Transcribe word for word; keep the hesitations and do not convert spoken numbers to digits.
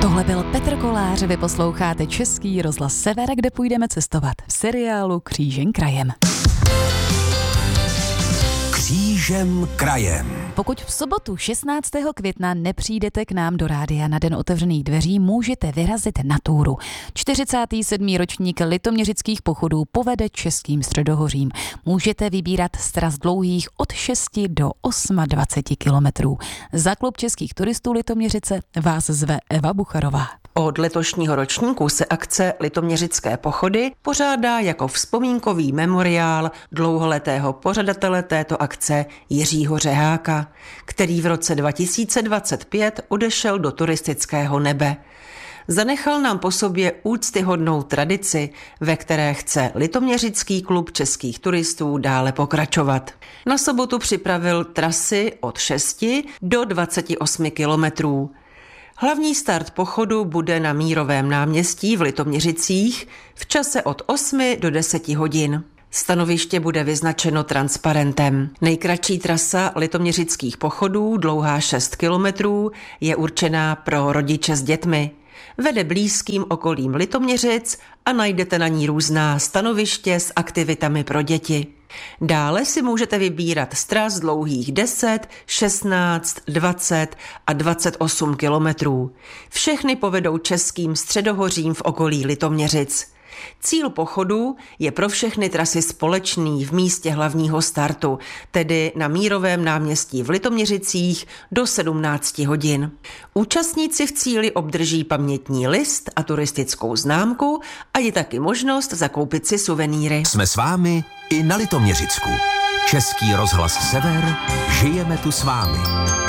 Tohle byl Petr Kolář, vy posloucháte Český rozhlas Sever, kde půjdeme cestovat v seriálu Křížem krajem. Křížem krajem. Pokud v sobotu šestnáctého května nepřijdete k nám do rádia na Den otevřených dveří, můžete vyrazit na túru. čtyřicátý sedmý ročník litoměřických pochodů povede Českým středohořím. Můžete vybírat z tras dlouhých od šesti do dvaceti osmi kilometrů. Za klub českých turistů Litoměřice vás zve Eva Bucharová. Od letošního ročníku se akce Litoměřické pochody pořádá jako vzpomínkový memoriál dlouholetého pořadatele této akce Jiřího Řeháka, který v roce dva tisíce dvacet pět odešel do turistického nebe. Zanechal nám po sobě úctyhodnou tradici, ve které chce Litoměřický klub českých turistů dále pokračovat. Na sobotu připravil trasy od šesti do dvaceti osmi kilometrů. Hlavní start pochodu bude na Mírovém náměstí v Litoměřicích v čase od osmi do deseti hodin. Stanoviště bude vyznačeno transparentem. Nejkratší trasa litoměřických pochodů, dlouhá šest kilometrů, je určená pro rodiče s dětmi. Vede blízkým okolím Litoměřic a najdete na ní různá stanoviště s aktivitami pro děti. Dále si můžete vybírat z tras dlouhých deset, šestnáct, dvacet a dvacet osm kilometrů. Všechny povedou Českým středohořím v okolí Litoměřic. Cíl pochodu je pro všechny trasy společný v místě hlavního startu, tedy na Mírovém náměstí v Litoměřicích do sedmnácti hodin. Účastníci v cíli obdrží pamětní list a turistickou známku a je taky možnost zakoupit si suvenýry. Jsme s vámi i na Litoměřicku. Český rozhlas Sever, žijeme tu s vámi.